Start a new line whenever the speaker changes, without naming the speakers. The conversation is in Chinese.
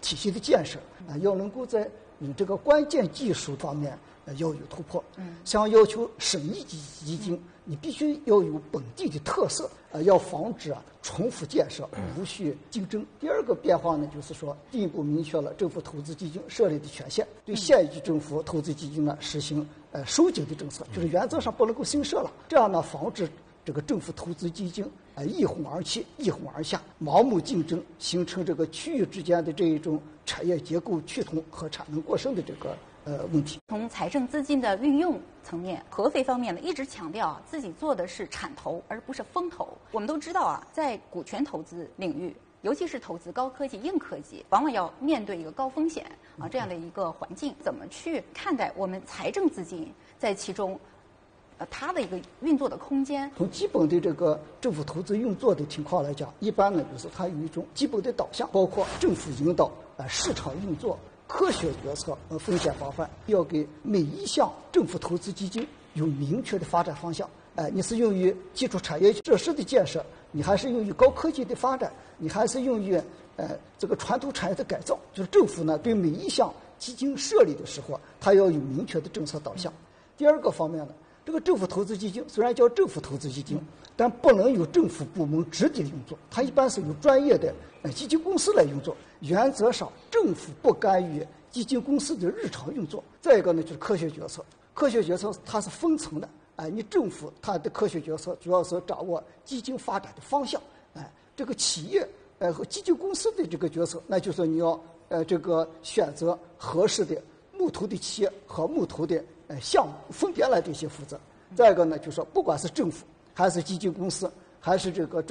体系的建设要能够在这个关键技术方面要有突破。像要求省一级基金，你必须要有本地的特色，要防止重复建设、无序竞争。第二个变化呢，就是说进一步明确了政府投资基金设立的权限，对县一级政府投资基金呢实行收紧的政策，就是原则上不能够新设了，这样呢防止这个政府投资基金一哄而起、一哄而下，盲目竞争，形成这个区域之间的这一种产业结构趋同和产能过剩的这个问题。
从财政资金的运用层面，合肥方面呢一直强调自己做的是产投而不是风投。我们都知道在股权投资领域，尤其是投资高科技、硬科技，往往要面对一个高风险这样的一个环境，怎么去看待我们财政资金在其中它的一个运作的空间？
从基本的这个政府投资运作的情况来讲，一般呢就是它有一种基本的导向，包括政府引导市场运作、科学决策风险防范，要给每一项政府投资基金有明确的发展方向。你是用于基础产业设施的建设，你还是用于高科技的发展，你还是用于这个传统产业的改造？就是政府呢对每一项基金设立的时候，它要有明确的政策导向。第二个方面呢，这个政府投资基金虽然叫政府投资基金，但不能由政府部门直接运作，它一般是由专业的基金公司来运作。原则上，政府不干预基金公司的日常运作。再一个呢，就是科学决策。科学决策它是分层的，你政府它的科学决策主要是掌握基金发展的方向，这个企业和基金公司的这个决策，那就是你要这个选择合适的募投的企业和募投的项目，分别来这些负责。再一个呢，就是说不管是政府还是基金公司还是这个